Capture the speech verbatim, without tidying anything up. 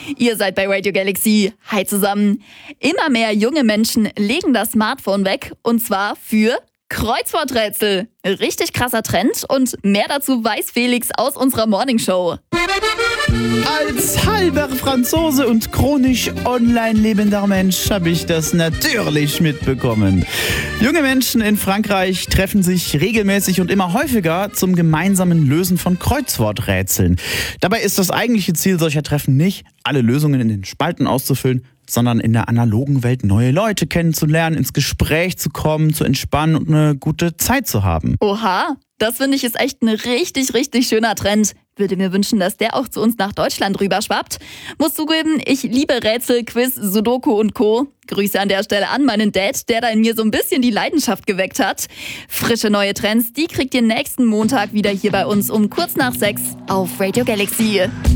Ihr seid bei Radio Galaxy. Hi zusammen. Immer mehr junge Menschen legen das Smartphone weg und zwar für Kreuzworträtsel. Richtig krasser Trend und mehr dazu weiß Felix aus unserer Morningshow. Als halber Franzose und chronisch online lebender Mensch habe ich das natürlich mitbekommen. Junge Menschen in Frankreich treffen sich regelmäßig und immer häufiger zum gemeinsamen Lösen von Kreuzworträtseln. Dabei ist das eigentliche Ziel solcher Treffen nicht, alle Lösungen in den Spalten auszufüllen, sondern in der analogen Welt neue Leute kennenzulernen, ins Gespräch zu kommen, zu entspannen und eine gute Zeit zu haben. Oha, das finde ich ist echt ein richtig, richtig schöner Trend. Würde mir wünschen, dass der auch zu uns nach Deutschland rüberschwappt. Muss zugeben, ich liebe Rätsel, Quiz, Sudoku und Co. Grüße an der Stelle an meinen Dad, der da in mir so ein bisschen die Leidenschaft geweckt hat. Frische neue Trends, die kriegt ihr nächsten Montag wieder hier bei uns um kurz nach sechs auf Radio Galaxy.